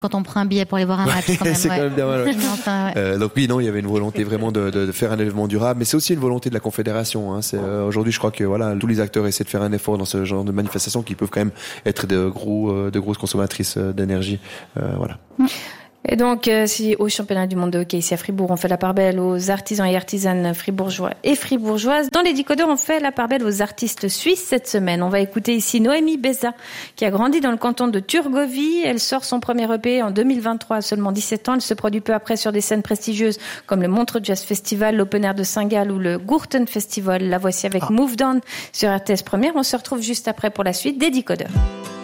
Quand on prend un billet pour aller voir un match, quand même. C'est quand même bien mal. Donc oui, non, il y avait une volonté vraiment de faire un événement durable, mais c'est aussi une volonté de la Confédération. Hein. Aujourd'hui, je crois que voilà, tous les acteurs essaient de faire un effort dans ce genre de manifestations qui peuvent quand même être de grosses consommatrices d'énergie. Voilà. Et donc, si au championnat du monde de hockey ici à Fribourg, on fait la part belle aux artisans et artisanes fribourgeois et fribourgeoises, dans les décodeurs, on fait la part belle aux artistes suisses cette semaine. On va écouter ici Noémie Beza, qui a grandi dans le canton de Turgovie. Elle sort son premier EP en 2023 à seulement 17 ans. Elle se produit peu après sur des scènes prestigieuses comme le Montreux Jazz Festival, l'Open Air de Saint-Gall ou le Gurten Festival. La voici avec Moved On sur RTS Première. On se retrouve juste après pour la suite des décodeurs.